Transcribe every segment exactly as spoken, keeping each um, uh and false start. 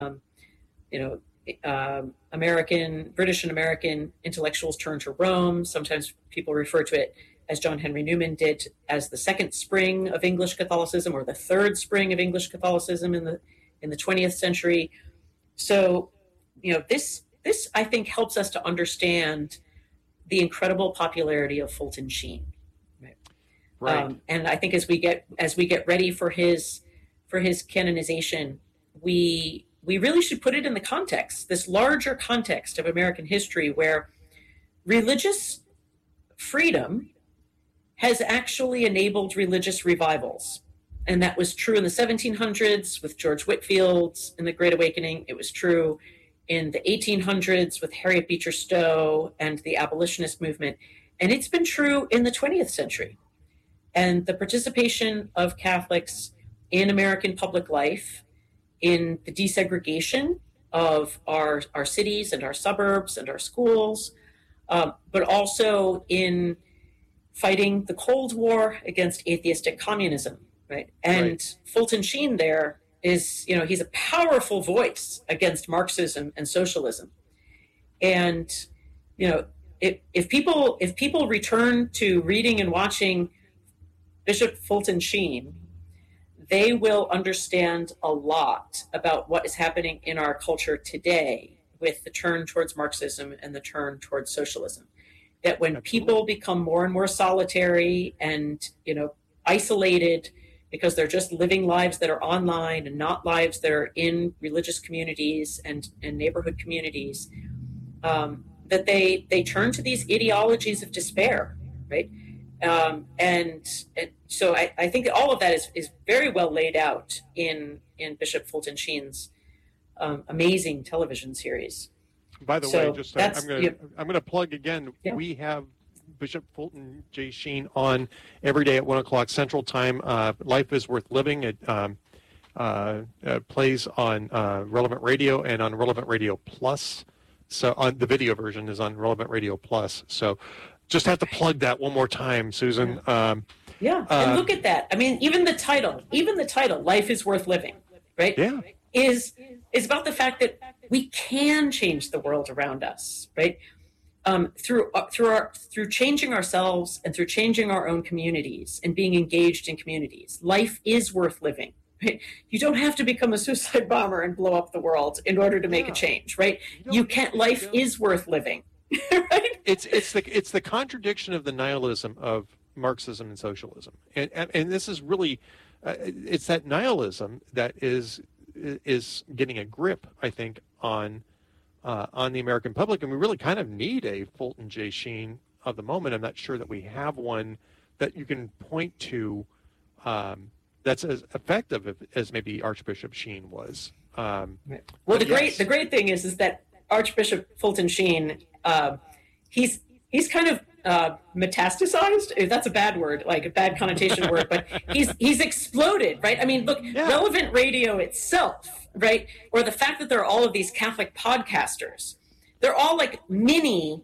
you know, um, American, British and American intellectuals turn to Rome. Sometimes people refer to it, as John Henry Newman did, as the second spring of English Catholicism, or the third spring of English Catholicism in the in the twentieth century. So, you know, this this I think helps us to understand the incredible popularity of Fulton Sheen. Right. Right. Um, and I think as we get as we get ready for his for his canonization, we we really should put it in the context, this larger context of American history, where religious freedom has actually enabled religious revivals. And that was true in the seventeen hundreds with George Whitefield's in the Great Awakening. It was true in the eighteen hundreds with Harriet Beecher Stowe and the abolitionist movement. And it's been true in the twentieth century. And the participation of Catholics in American public life, in the desegregation of our, our cities and our suburbs and our schools, um, but also in fighting the Cold War against atheistic communism, right? And Right. Fulton Sheen there is, you know, he's a powerful voice against Marxism and socialism. And, you know, if, if people if people return to reading and watching Bishop Fulton Sheen, they will understand a lot about what is happening in our culture today with the turn towards Marxism and the turn towards socialism. That when people become more and more solitary and, you know, isolated because they're just living lives that are online and not lives that are in religious communities and, and neighborhood communities, um, that they they turn to these ideologies of despair, right? Um, and, and so I, I think all of that is, is very well laid out in in Bishop Fulton Sheen's um, amazing television series. By the So way, just uh, that's- I'm going to yeah. I'm going to plug again. Yeah. We have Bishop Fulton J. Sheen on every day at one o'clock Central Time. Uh, Life is Worth Living. It um, uh, uh, plays on uh, Relevant Radio and on Relevant Radio Plus. So on the video version is on Relevant Radio Plus. So just have to plug that one more time, Susan. Um, Yeah, Um, and look at that. I mean, even the title, even the title, Life is Worth Living, right? Yeah. Is is about the fact that we can change the world around us, right? Um, through uh, through our through changing ourselves and through changing our own communities and being engaged in communities. Life is worth living. Right? You don't have to become a suicide bomber and blow up the world in order to make Yeah. a change, right? don't You need can't. to Life go- is worth living, right? it's it's the it's the contradiction of the nihilism of Marxism and socialism, and and, and this is really uh, it's that nihilism that is is getting a grip, I think, on uh, on the American public, and we really kind of need a Fulton J. Sheen of the moment. I'm not sure that we have one that you can point to um, that's as effective as, as maybe Archbishop Sheen was. Um, Well, the Yes. great the great thing is is that Archbishop Fulton Sheen, uh, he's he's kind of uh, metastasized. If that's a bad word, like a bad connotation word, but he's he's exploded, right? I mean, look, Yeah. Relevant Radio itself, right, or the fact that there are all of these Catholic podcasters, they're all like mini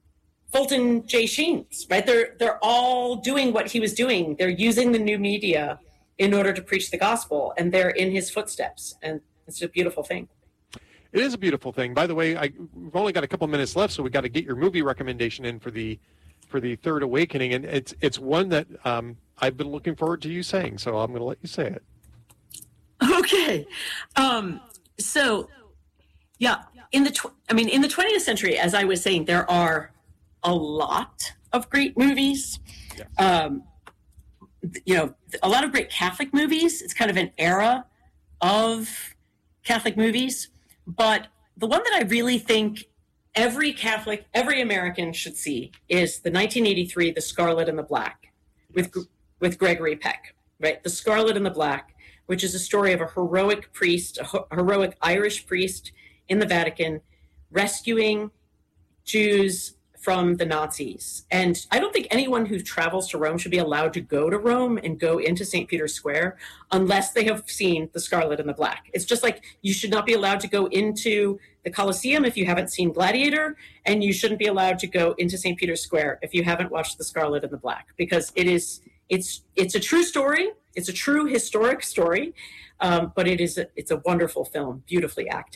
Fulton J. Sheens, right? They're they're all doing what he was doing. They're using the new media in order to preach the gospel, and they're in his footsteps, and it's a beautiful thing. It is a beautiful thing. By the way, I, we've only got a couple minutes left, so we got to get your movie recommendation in for the for the Third Awakening, and it's it's one that um, I've been looking forward to you saying. So I'm going to let you say it. Okay, um, so yeah, in the tw- I mean, in the twentieth century, as I was saying, there are a lot of great movies. Yes. Um, you know, a lot of great Catholic movies. It's kind of an era of Catholic movies. But the one that I really think every Catholic, every American should see is the nineteen eighty-three The Scarlet and the Black with Yes. with Gregory Peck, right? The Scarlet and the Black, which is a story of a heroic priest, a ho- heroic Irish priest in the Vatican rescuing Jews from the Nazis. And I don't think anyone who travels to Rome should be allowed to go to Rome and go into Saint Peter's Square unless they have seen The Scarlet and the Black. It's just like you should not be allowed to go into the Colosseum if you haven't seen Gladiator, and you shouldn't be allowed to go into Saint Peter's Square if you haven't watched The Scarlet and the Black, because it is it's it's a true story. it's a true historic story, um, but it is a, it's a wonderful film, beautifully acted.